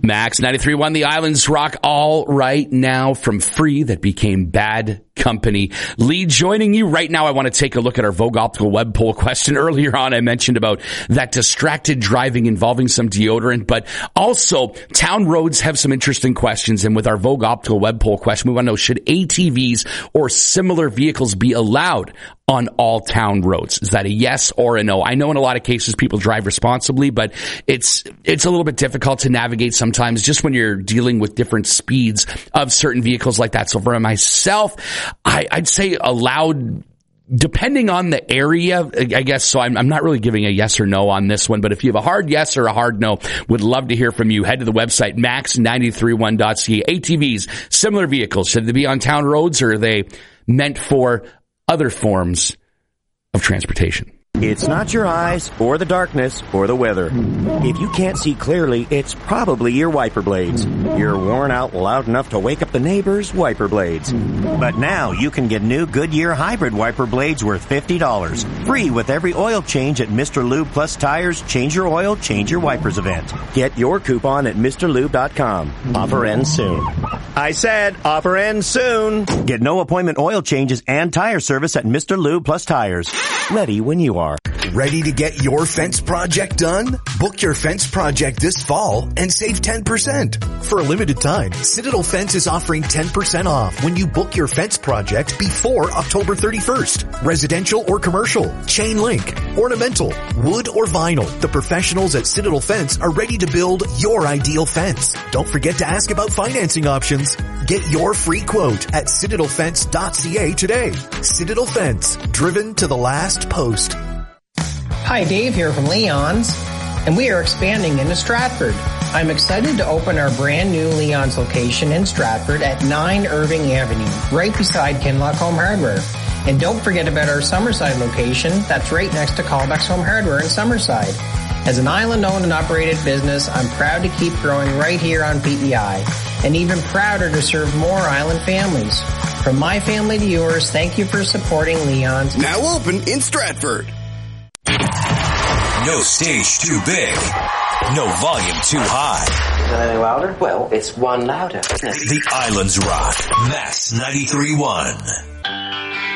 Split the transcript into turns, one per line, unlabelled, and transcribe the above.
Max 93.1, the Islands Rock all right now from Free that became Bad Company. Lee joining you right now. I want to take a look at our Vogue Optical web poll question. Earlier on, I mentioned about that distracted driving involving some deodorant, but also town roads have some interesting questions. And with our Vogue Optical web poll question, we want to know, should ATVs or similar vehicles be allowed on all town roads? Is that a yes or a no? I know in a lot of cases people drive responsibly, but it's a little bit difficult to navigate sometimes just when you're dealing with different speeds of certain vehicles like that. So for myself, I'd say allowed, depending on the area, I guess. So I'm not really giving a yes or no on this one, but if you have a hard yes or a hard no, would love to hear from you. Head to the website, max931.ca. ATVs, similar vehicles, should they be on town roads or are they meant for other forms of transportation?
It's not your eyes, or the darkness, or the weather. If you can't see clearly, it's probably your wiper blades. You're worn out loud enough to wake up the neighbors' wiper blades. But now you can get new Goodyear hybrid wiper blades worth $50. Free with every oil change at Mr. Lube Plus Tires Change Your Oil, Change Your Wipers event. Get your coupon at MrLube.com. Offer ends soon. I said offer ends soon. Get no appointment oil changes and tire service at Mr. Lube Plus Tires. Ready when you are.
Ready to get your fence project done? Book your fence project this fall and save 10%. For a limited time, Citadel Fence is offering 10% off when you book your fence project before October 31st. Residential or commercial, chain link, ornamental, wood or vinyl. The professionals at Citadel Fence are ready to build your ideal fence. Don't forget to ask about financing options. Get your free quote at citadelfence.ca today. Citadel Fence, driven to the last post.
Hi, Dave here from Leon's, and we are expanding into Stratford. I'm excited to open our brand new Leon's location in Stratford at 9 Irving Avenue, right beside Kinlock Home Hardware. And don't forget about our Summerside location that's right next to Callbacks Home Hardware in Summerside. As an island-owned and operated business, I'm proud to keep growing right here on PEI, and even prouder to serve more island families. From my family to yours, thank you for supporting Leon's.
Now open in Stratford.
No stage too big. No volume too high.
Is that any louder? Well, it's one louder.
The Islands Rock. Max 93.1.